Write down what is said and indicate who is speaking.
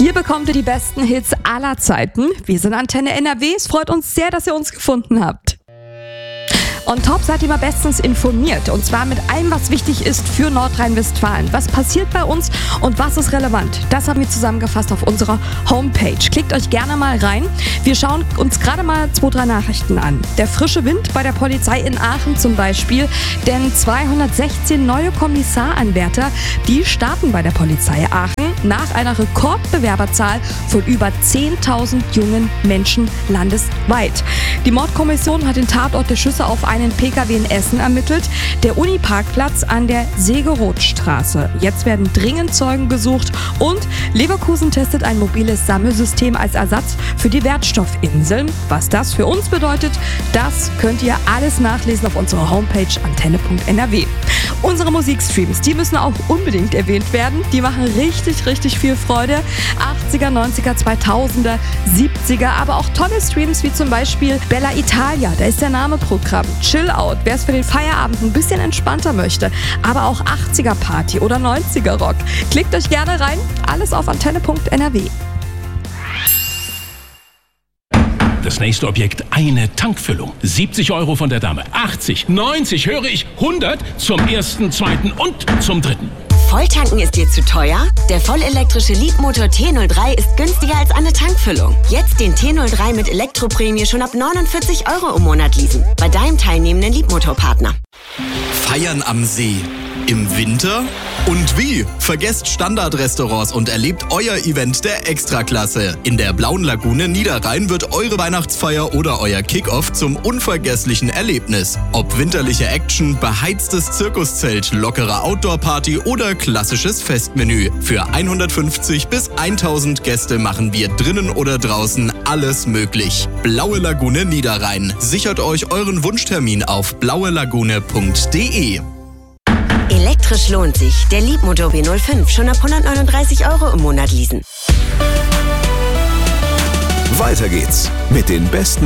Speaker 1: Hier bekommt ihr die besten Hits aller Zeiten. Wir sind Antenne NRW. Es freut uns sehr, dass ihr uns gefunden habt. On top seid ihr mal bestens informiert, und zwar mit allem, was wichtig ist für Nordrhein-Westfalen. Was passiert bei uns und was ist relevant? Das haben wir zusammengefasst auf unserer Homepage. Klickt euch gerne mal rein. Wir schauen uns gerade mal 2, 3 Nachrichten an. Der frische Wind bei der Polizei in Aachen zum Beispiel, denn 216 neue Kommissaranwärter, die starten bei der Polizei Aachen nach einer Rekordbewerberzahl von über 10.000 jungen Menschen landesweit. Die Mordkommission hat den Tatort der Schüsse auf einen PKW in Essen ermittelt, der Uniparkplatz an der Segerothstraße. Jetzt werden dringend Zeugen gesucht und Leverkusen testet ein mobiles Sammelsystem als Ersatz für die Wertstoffinseln. Was das für uns bedeutet, das könnt ihr alles nachlesen auf unserer Homepage antenne.nrw. Unsere Musikstreams, die müssen auch unbedingt erwähnt werden. Die machen richtig, richtig viel Freude. 80er, 90er, 2000er, 70er, aber auch tolle Streams wie zum Beispiel Bella Italia, da ist der Name Programm. Chill Out, wer es für den Feierabend ein bisschen entspannter möchte, aber auch 80er Party oder 90er Rock. Klickt euch gerne rein, alles auf antenne.nrw.
Speaker 2: Das nächste Objekt, eine Tankfüllung. 70 € von der Dame, 80, 90, höre ich, 100 zum ersten, zweiten und zum dritten.
Speaker 3: Volltanken ist dir zu teuer? Der vollelektrische Leapmotor T03 ist günstiger als eine Tankfüllung. Jetzt den T03 mit Elektroprämie schon ab 49 € im Monat leasen. Bei deinem teilnehmenden Leapmotor-Partner.
Speaker 4: Feiern am See. Im Winter? Und wie? Vergesst Standardrestaurants und erlebt euer Event der Extraklasse. In der Blauen Lagune Niederrhein wird eure Weihnachtsfeier oder euer Kickoff zum unvergesslichen Erlebnis. Ob winterliche Action, beheiztes Zirkuszelt, lockere Outdoor-Party oder klassisches Festmenü. Für 150 bis 1000 Gäste machen wir drinnen oder draußen alles möglich. Blaue Lagune Niederrhein. Sichert euch euren Wunschtermin auf blauelagune.de.
Speaker 3: Elektrisch lohnt sich. Der Leapmotor W05 schon ab 139 € im Monat leasen.
Speaker 5: Weiter geht's mit den besten